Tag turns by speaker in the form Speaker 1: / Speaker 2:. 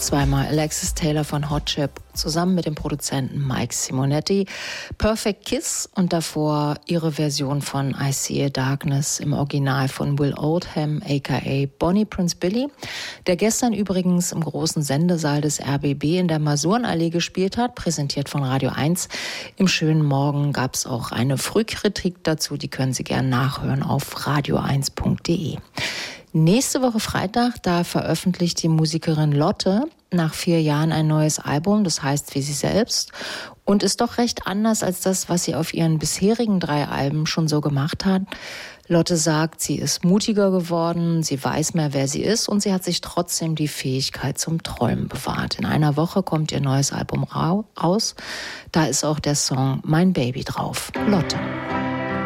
Speaker 1: zweimal Alexis Taylor von Hot Chip zusammen mit dem Produzenten Mike Simonetti, Perfect Kiss und davor ihre Version von I See a Darkness im Original von Will Oldham aka Bonnie Prince Billy, der gestern übrigens im großen Sendesaal des RBB in der Masurenallee gespielt hat, präsentiert von Radio 1. Im schönen Morgen gab es auch eine Frühkritik dazu, die können Sie gerne nachhören auf radio1.de. Nächste Woche Freitag, da veröffentlicht die Musikerin Lotte nach 4 Jahren ein neues Album, das heißt wie sie selbst, und ist doch recht anders als das, was sie auf ihren bisherigen 3 Alben schon so gemacht hat. Lotte sagt, sie ist mutiger geworden, sie weiß mehr, wer sie ist und sie hat sich trotzdem die Fähigkeit zum Träumen bewahrt. In einer Woche kommt ihr neues Album raus, da ist auch der Song Mein Baby drauf. Lotte.